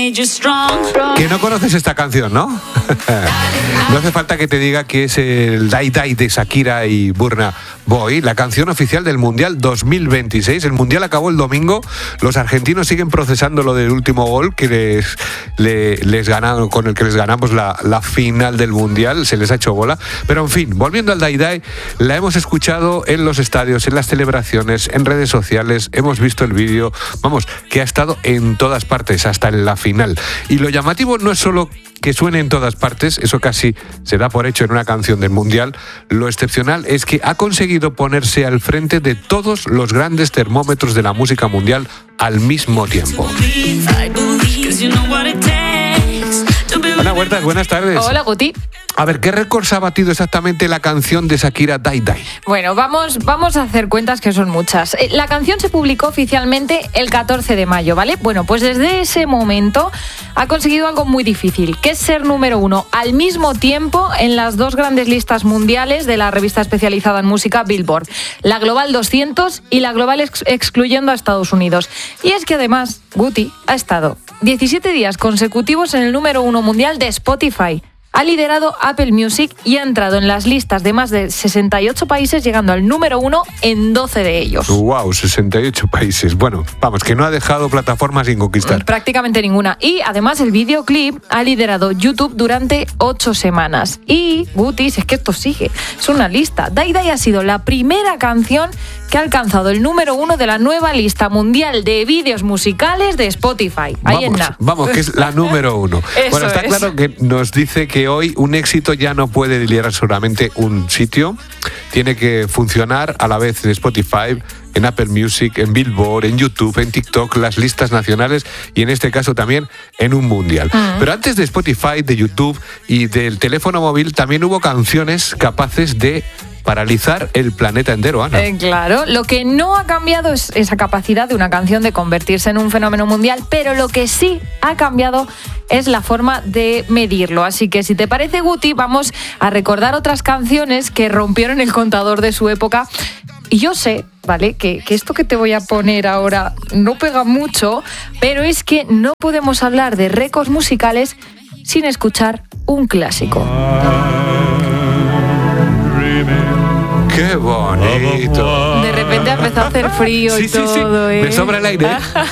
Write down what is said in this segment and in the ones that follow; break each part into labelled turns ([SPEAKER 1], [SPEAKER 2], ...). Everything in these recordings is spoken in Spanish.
[SPEAKER 1] Que no conoces esta canción, ¿no? No hace falta que te diga que es el Die Die de Shakira y Burna Boy, la canción oficial del Mundial 2026. El Mundial acabó el domingo. Los argentinos siguen procesando lo del último gol que les ganaron, con el que les ganamos la final del Mundial. Se les ha hecho bola. Pero en fin, volviendo al Die Die, la hemos escuchado en los estadios, en las celebraciones, en redes sociales. Hemos visto el vídeo, vamos, que ha estado en todas partes, hasta en la final. Y lo llamativo no es solo que suene en todas partes, eso casi se da por hecho en una canción del Mundial. Lo excepcional es que ha conseguido ponerse al frente de todos los grandes termómetros de la música mundial al mismo tiempo. Ana Huertas, buenas tardes.
[SPEAKER 2] Hola, Guti.
[SPEAKER 1] A ver, ¿qué récords ha batido exactamente la canción de Shakira, Die Die?
[SPEAKER 2] Bueno, vamos a hacer cuentas que son muchas. La canción se publicó oficialmente el 14 de mayo, ¿vale? Bueno, pues desde ese momento ha conseguido algo muy difícil, que es ser número 1 al mismo tiempo en las dos grandes listas mundiales de la revista especializada en música Billboard, la Global 200 y la Global excluyendo a Estados Unidos. Y es que además, Guti ha estado 17 días consecutivos en el número 1 mundial de Spotify. Ha liderado Apple Music y ha entrado en las listas de más de 68 países, llegando al número 1 en 12 de ellos.
[SPEAKER 1] ¡Wow! 68 países. Bueno, vamos, que no ha dejado plataformas sin conquistar.
[SPEAKER 2] Prácticamente ninguna. Y además el videoclip ha liderado YouTube durante 8 semanas. Y, Guti, es que esto sigue. Es una lista. Die Die ha sido la primera canción que ha alcanzado el número 1 de la nueva lista mundial de vídeos musicales de Spotify. Ahí en nada.
[SPEAKER 1] Vamos, que es la número 1. Bueno, está claro que nos dice que hoy un éxito ya no puede liderar solamente un sitio, tiene que funcionar a la vez en Spotify, en Apple Music, en Billboard, en YouTube, en TikTok, las listas nacionales y en este caso también en un mundial. Pero antes de Spotify, de YouTube y del teléfono móvil también hubo canciones capaces de paralizar el planeta entero, Ana.
[SPEAKER 2] Claro, lo que no ha cambiado es esa capacidad de una canción de convertirse en un fenómeno mundial, pero lo que sí ha cambiado es la forma de medirlo. Así que si te parece, Guti, vamos a recordar otras canciones que rompieron el contador de su época. Y yo sé, ¿vale?, que esto que te voy a poner ahora no pega mucho, pero es que no podemos hablar de récords musicales sin escuchar un clásico.
[SPEAKER 1] ¡Qué bonito!
[SPEAKER 2] De repente ha empezado a hacer frío y todo,
[SPEAKER 1] ¿eh? Me sobra el aire.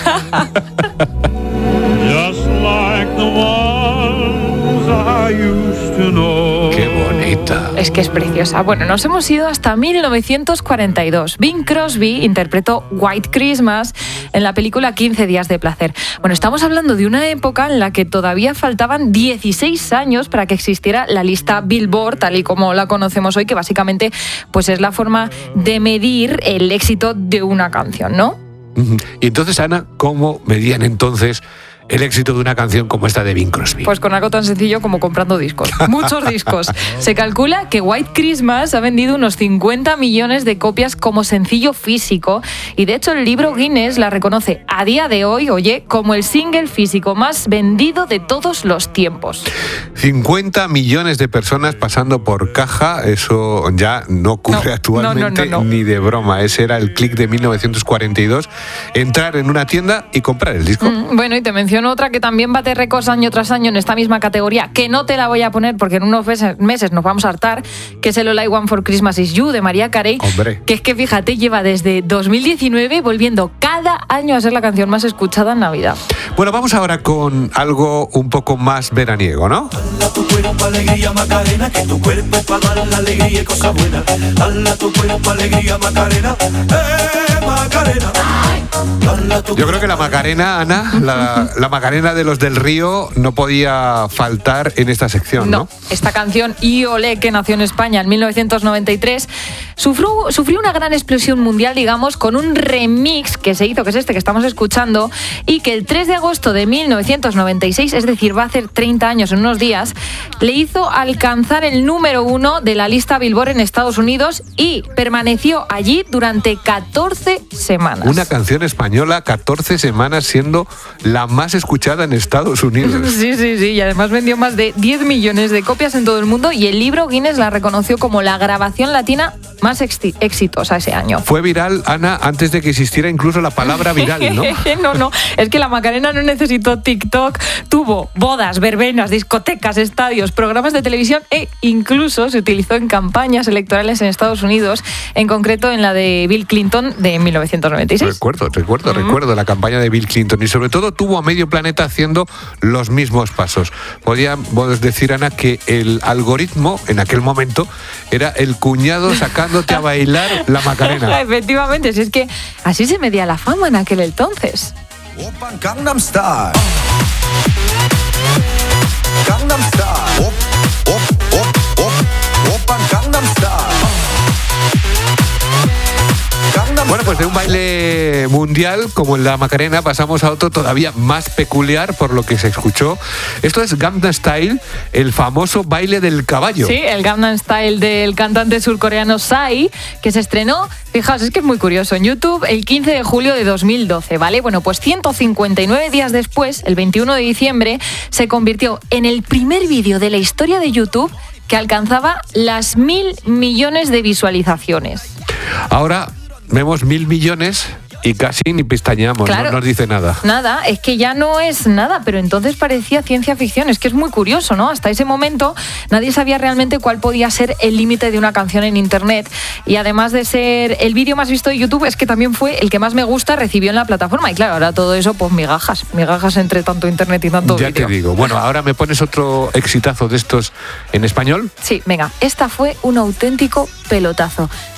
[SPEAKER 3] Just like the ones I used to know.
[SPEAKER 1] ¡Qué bonita!
[SPEAKER 2] Es que es preciosa. Bueno, nos hemos ido hasta 1942. Bing Crosby interpretó White Christmas en la película 15 días de placer. Bueno, estamos hablando de una época en la que todavía faltaban 16 años para que existiera la lista Billboard, tal y como la conocemos hoy, que básicamente pues es la forma de medir el éxito de una canción, ¿no?
[SPEAKER 1] Y entonces, Ana, ¿cómo medían entonces el éxito de una canción como esta de Bing Crosby?
[SPEAKER 2] Pues con algo tan sencillo como comprando discos. Muchos discos. Se calcula que White Christmas ha vendido unos 50 millones de copias como sencillo físico y de hecho el libro Guinness la reconoce a día de hoy, oye, como el single físico más vendido de todos los tiempos.
[SPEAKER 1] 50 millones de personas pasando por caja, eso ya no ocurre actualmente
[SPEAKER 2] no.
[SPEAKER 1] Ni de broma. Ese era el click de 1942, entrar en una tienda y comprar el disco.
[SPEAKER 2] Bueno, y te menciono otra que también bate récords año tras año en esta misma categoría, que no te la voy a poner porque en unos meses nos vamos a hartar, que es el All I Want for Christmas Is You de Mariah Carey.
[SPEAKER 1] Hombre.
[SPEAKER 2] Que es que fíjate, lleva desde 2019 volviendo cada año a ser la canción más escuchada en Navidad.
[SPEAKER 1] Bueno, vamos ahora con algo un poco más veraniego, ¿no?
[SPEAKER 4] Dala tu cuerpo alegría Macarena, que tu cuerpo es para dar la alegría y cosas buenas. Dala tu cuerpo alegría Macarena, Macarena.
[SPEAKER 1] Yo creo que la Macarena, Ana, la Macarena de los del Río no podía faltar en esta sección, ¿no?
[SPEAKER 2] Esta canción, Y Olé, que nació en España en 1993, sufrió una gran explosión mundial, digamos, con un remix que se hizo, que es este que estamos escuchando, y que el 3 de agosto de 1996, es decir, va a hacer 30 años en unos días, le hizo alcanzar el número 1 de la lista Billboard en Estados Unidos y permaneció allí durante 14 semanas.
[SPEAKER 1] Una canción española, 14 semanas siendo la más escuchada en Estados Unidos.
[SPEAKER 2] Sí, y además vendió más de 10 millones de copias en todo el mundo y el libro Guinness la reconoció como la grabación latina más exitosa ese año.
[SPEAKER 1] Fue viral, Ana, antes de que existiera incluso la palabra viral, ¿no?
[SPEAKER 2] No, es que la Macarena no necesitó TikTok, tuvo bodas, verbenas, discotecas, estadios, programas de televisión e incluso se utilizó en campañas electorales en Estados Unidos, en concreto en la de Bill Clinton de 1996.
[SPEAKER 1] Recuerdo la campaña de Bill Clinton y sobre todo tuvo a medio planeta haciendo los mismos pasos. Podemos decir, Ana, que el algoritmo en aquel momento era el cuñado sacándote a bailar la Macarena.
[SPEAKER 2] Efectivamente, si es que así se medía la fama en aquel entonces.
[SPEAKER 4] Open Gangnam Style. Gangnam Style. Open Gangnam Style.
[SPEAKER 1] Bueno, pues de un baile mundial como el de la Macarena pasamos a otro todavía más peculiar por lo que se escuchó. Esto es Gangnam Style, el famoso baile del caballo.
[SPEAKER 2] Sí, el Gangnam Style del cantante surcoreano Psy, que se estrenó, fijaos, es que es muy curioso, en YouTube el 15 de julio de 2012, ¿vale? Bueno, pues 159 días después, el 21 de diciembre, se convirtió en el primer vídeo de la historia de YouTube que alcanzaba las 1.000 millones de visualizaciones.
[SPEAKER 1] Ahora vemos 1.000 millones y casi ni pestañeamos,
[SPEAKER 2] claro,
[SPEAKER 1] no nos dice nada.
[SPEAKER 2] Nada, es que ya no es nada, pero entonces parecía ciencia ficción. Es que es muy curioso, ¿no? Hasta ese momento nadie sabía realmente cuál podía ser el límite de una canción en Internet. Y además de ser el vídeo más visto de YouTube, es que también fue el que más me gusta recibió en la plataforma. Y claro, ahora todo eso, pues migajas entre tanto Internet y tanto vídeo.
[SPEAKER 1] Ya te digo. Bueno, ahora me pones otro exitazo de estos en español.
[SPEAKER 2] Sí, venga, esta fue un auténtico pelotazo.